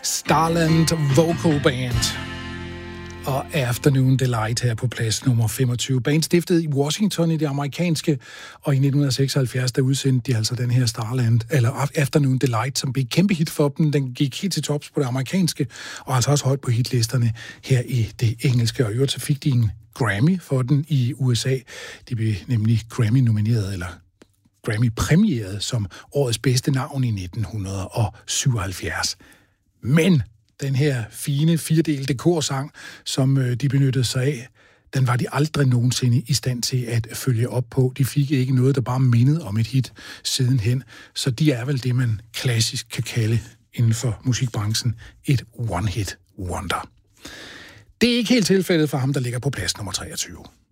Starland Vocal Band og Afternoon Delight her på plads nummer 25. Band stiftet i Washington i det amerikanske, og i 1976 der udsendte de altså den her Starland, eller Afternoon Delight, som blev et kæmpe hit for dem. Den gik helt til tops på det amerikanske, og altså også højt på hitlisterne her i det engelske. Og i øvrigt så fik de en Grammy for den i USA. De blev nemlig Grammy-nomineret, eller Grammy-præmieret som årets bedste navn i 1977. Men den her fine firedelte korsang, som de benyttede sig af, den var de aldrig nogensinde i stand til at følge op på. De fik ikke noget, der bare mindede om et hit sidenhen. Så de er vel det, man klassisk kan kalde inden for musikbranchen et one-hit wonder. Det er ikke helt tilfældet for ham, der ligger på plads nummer 23.